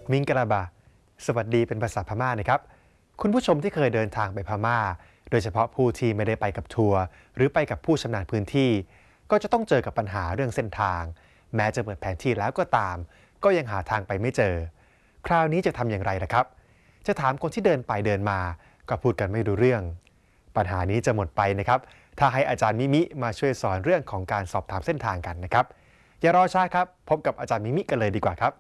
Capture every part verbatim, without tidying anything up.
มิงกะลาบาสวัสดีเป็นภาษาพม่านะครับคุณผู้ชมที่เคยเดินทางไปพม่าโดยเฉพาะผู้ที่ไม่ได้ไปกับทัวร์หรือไปกับผู้ชำนาญพื้นที่ก็จะต้องเจอกับปัญหาเรื่องเส้นทางแม้จะเปิดแผนที่แล้วก็ตามก็ยังหาทางไปไม่เจอคราวนี้จะทำอย่างไรล่ะครับจะถามคนที่เดินไปเดินมาก็พูดกันไม่รู้เรื่องปัญหานี้จะหมดไปนะครับถ้าให้อาจารย์มิมิมาช่วยสอนเรื่องของการสอบถามเส้นทางกันนะครับอย่ารอช้าครับพบกับอาจารย์มิมิกันเลยดีกว่าครับ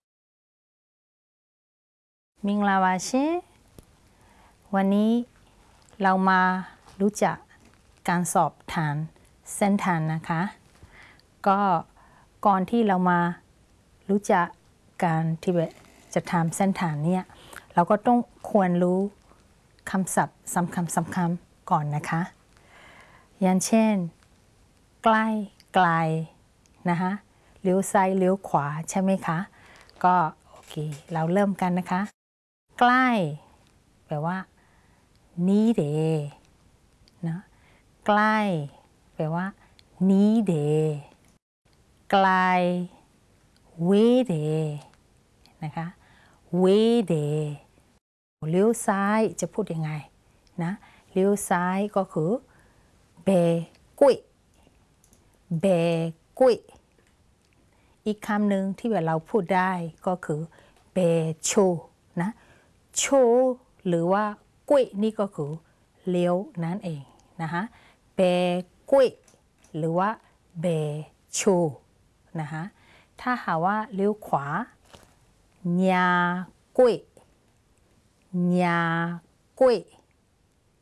มิงลาวาเชวันนี้เรามารู้จักการสอบทานเส้นทางนะคะก็ก่อนที่เรามารู้จักการที่จะทำเส้นทางเนี่ยเราก็ต้องควรรู้คำศัพท์สำคัญสำคัญก่อนนะคะอย่างเช่นใกล้ไกลนะคะเลี้ยวซ้ายเลี้ยวขวาใช่ไหมคะก็โอเคเราเริ่มกันนะคะใกล้แปลว่านี้เดนะใกล้แปลว่านี้เดไกลเวเดนะคะเวเดเลี้ยวซ้ายจะพูดยังไงนะเลี้ยวซ้ายก็คือเบกุ้ยเบกุ้ยอีกคำหนึ่งที่เราพูดได้ก็คือเบโชนะโชหรือว่ากุ้ยนี่ก็คือเลี้ยวนั่นเองนะคะเบกุ้ยหรือว่าเบโชนะคะถ้าหาว่าเลี้ยวขวาญากุ้ยญากุ้ย